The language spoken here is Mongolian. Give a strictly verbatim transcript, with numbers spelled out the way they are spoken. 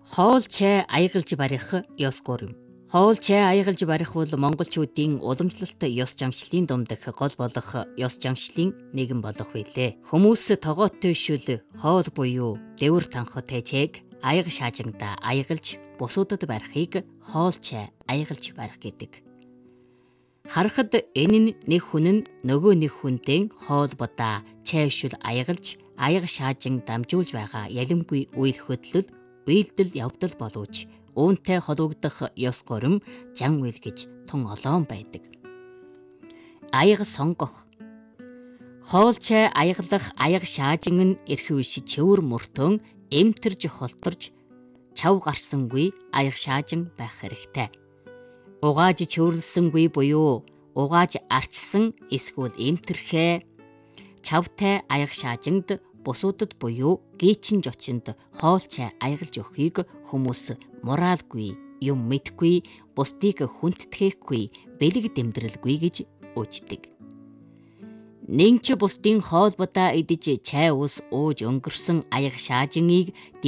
Хоол чай аягалж барих ёс гурим. Хоол чай аягалж барих бол монголчуудын уламжлалт ёс заншлын дундах гол болох ёс заншлын нэгэн болох билээ. Хүмүүс тогоотой шүл хоол буюу дэвэр танхтай чайг аяг шаажингда аягалж бусуудад барихыг хоол чай аягалж барих гэдэг. Харахад энэ нь нэг хүн нь нөгөө нэг хүнтэй хоолбодоо чай шүл аягалж аяг шаажин дамжуулж байгаа ялимгүй үйл хөдлөл үйлдэл явдал боловч үүнтэй холбогдох ёс гурим жан үйл гэж тун олоон байдаг. Аяг сонгох. Хоол чай аяглах аяг шаажин нь эрх үш чөвөр мөртөн эмтэрж холторж чав гарсангүй аяг шаажин байх хэрэгтэй. Угааж чөвөрлсөнгүй буюу угааж арчсан эсвэл эмтэрхээ чавтай аяг шаажинд бусуудад буюу гээчин жочинд хоол чай аягалж өгөхийг хүмүүс моралгүй, юм мэдгүй, бусдыг хүндтгэхгүй, бэлэг дэмдрэлгүй гэж үздэг. Нинч бусдын хоолбодоо идэж чай ус ууж өнгөрсөн аяг шаажиныг